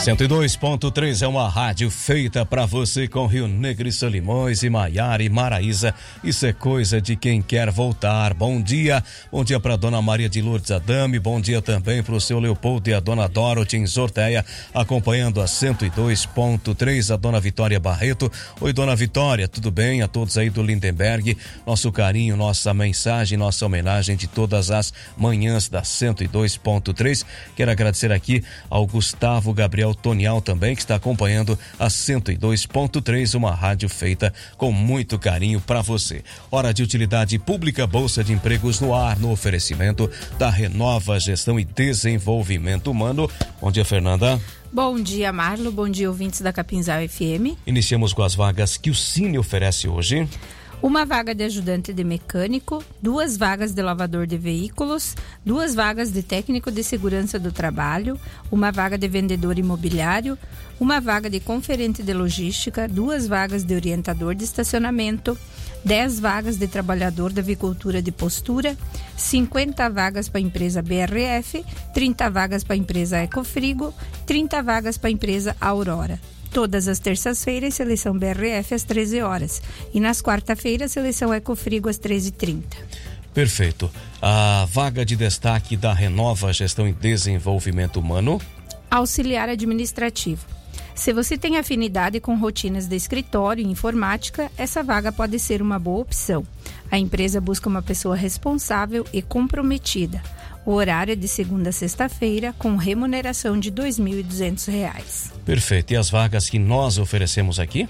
102.3 é uma rádio feita pra você, com Rio Negro e Solimões e Maiara e Maraíza. Isso é coisa de quem quer voltar. Bom dia pra dona Maria de Lourdes Adame, bom dia também pro seu Leopoldo e a dona Dorothy em Sorteia, acompanhando a 102.3, a dona Vitória Barreto. Oi, dona Vitória, tudo bem? A todos aí do Lindenberg, nosso carinho, nossa mensagem, nossa homenagem de todas as manhãs da 102.3. Quero agradecer aqui ao Gustavo Gabriel Tonial também, que está acompanhando a 102.3, uma rádio feita com muito carinho para você. Hora de utilidade pública, Bolsa de Empregos no ar, no oferecimento da Renova Gestão e Desenvolvimento Humano. Bom dia, Fernanda. Bom dia, Marlo. Bom dia, ouvintes da Capinzal FM. Iniciamos com as vagas que o Cine oferece hoje. Uma vaga de ajudante de mecânico, 2 vagas de lavador de veículos, 2 vagas de técnico de segurança do trabalho, uma vaga de vendedor imobiliário, uma vaga de conferente de logística, 2 vagas de orientador de estacionamento, 10 vagas de trabalhador da avicultura de postura, 50 vagas para a empresa BRF, 30 vagas para a empresa Ecofrigo, 30 vagas para a empresa Aurora. Todas as terças-feiras, seleção BRF às 13 horas. E nas quarta-feiras, seleção Ecofrigo às 13h30. Perfeito. A vaga de destaque da Renova Gestão e Desenvolvimento Humano. Auxiliar administrativo. Se você tem afinidade com rotinas de escritório e informática, essa vaga pode ser uma boa opção. A empresa busca uma pessoa responsável e comprometida. O horário é de segunda a sexta-feira, com remuneração de R$ 2.200. Perfeito. E as vagas que nós oferecemos aqui?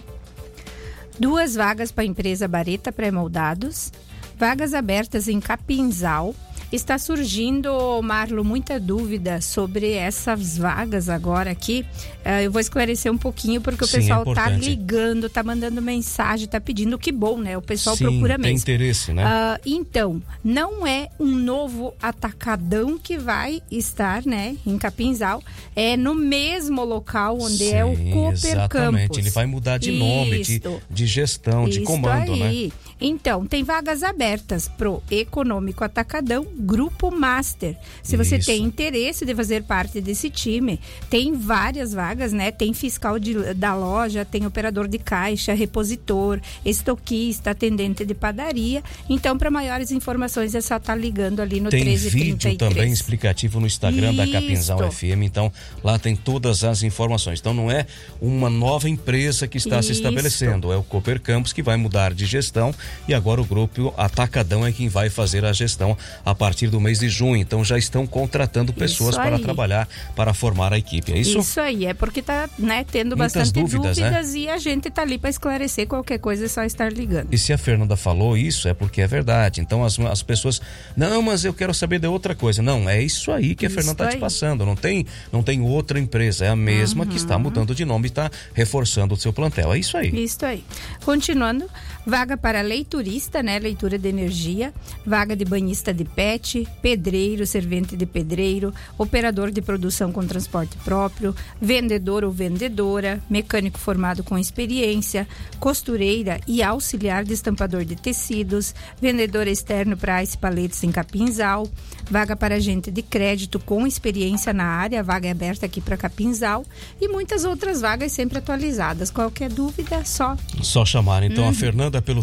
2 vagas para a empresa Bareta Pré-Moldados, vagas abertas em Capinzal. Está surgindo, Marlo, muita dúvida sobre essas vagas agora aqui. Eu vou esclarecer um pouquinho, porque o pessoal está ligando, está mandando mensagem, está pedindo. Que bom, né? O pessoal procura mesmo. Tem interesse, né? Então, não é um novo atacadão que vai estar, né, em Capinzal. É no mesmo local onde é o Cooper exatamente. Campus. Ele vai mudar de nome, de gestão, de comando, aí, né? Então, tem vagas abertas pro Econômico Atacadão Grupo Master. Se você tem interesse de fazer parte desse time, tem várias vagas, né? Tem fiscal da loja, tem operador de caixa, repositor, estoquista, atendente de padaria. Então, para maiores informações, é só estar ligando ali no 1333. Tem vídeo também explicativo no Instagram da Capinzal FM. Então, lá tem todas as informações. Então, não é uma nova empresa que está se estabelecendo. É o Cooper Campus que vai mudar de gestão, e agora o Grupo Atacadão é quem vai fazer a gestão a partir do mês de junho. Então já estão contratando pessoas para trabalhar, para formar a equipe, é isso? Isso aí, é porque tá, né, tendo muitas bastante dúvidas, né? E a gente tá ali para esclarecer. Qualquer coisa é só estar ligando. E se a Fernanda falou isso, é porque é verdade. Então as pessoas, não, mas eu quero saber de outra coisa. Não, é isso aí que a Fernanda está te passando. Não tem outra empresa, é a mesma que está mudando de nome e está reforçando o seu plantel. É isso aí. Isso aí. Continuando, vaga para leiturista, né? Leitura de energia, vaga de banhista de pet, pedreiro, servente de pedreiro, operador de produção com transporte próprio, vendedor ou vendedora, mecânico formado com experiência, costureira e auxiliar de estampador de tecidos, vendedor externo para Ice Paletes em Capinzal, vaga para agente de crédito com experiência na área, vaga é aberta aqui para Capinzal, e muitas outras vagas sempre atualizadas. Qualquer dúvida, só chamar. Então a Fernanda pelo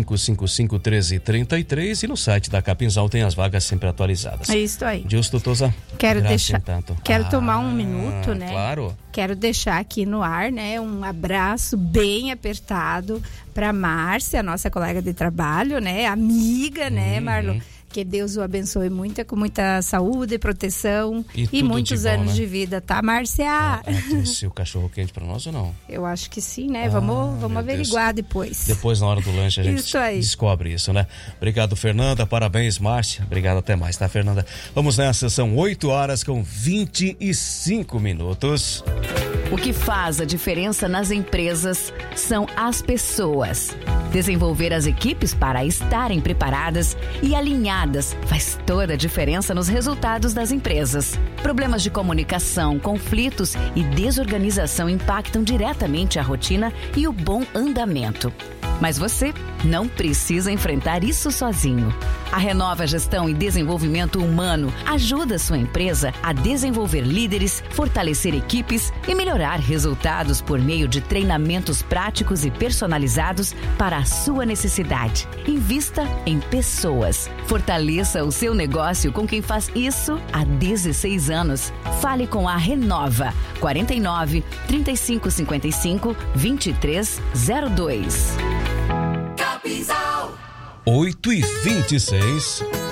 3555-1333, e no site da Capinzal tem as vagas sempre atualizadas. É isso aí. Justo, Tosa? Quero tomar um minuto, né? Claro. Quero deixar aqui no ar, né, um abraço bem apertado para Márcia, nossa colega de trabalho, né, amiga, né, Marlon? Que Deus o abençoe muito, com muita saúde, proteção e muitos anos, né, de vida, tá, Márcia? Ela trouxe o cachorro quente pra nós ou não? Eu acho que sim, né? Vamos averiguar depois. Depois, na hora do lanche, a gente descobre isso, né? Obrigado, Fernanda. Parabéns, Márcia. Obrigado, até mais, tá, Fernanda? Vamos nessa, são 8h25. O que faz a diferença nas empresas são as pessoas. Desenvolver as equipes para estarem preparadas e alinhadas faz toda a diferença nos resultados das empresas. Problemas de comunicação, conflitos e desorganização impactam diretamente a rotina e o bom andamento. Mas você não precisa enfrentar isso sozinho. A Renova Gestão e Desenvolvimento Humano ajuda sua empresa a desenvolver líderes, fortalecer equipes e melhorar resultados por meio de treinamentos práticos e personalizados para a sua necessidade. Invista em pessoas. Fortaleça o seu negócio com quem faz isso há 16 anos. Fale com a Renova. 49 3555 2302. 8h26.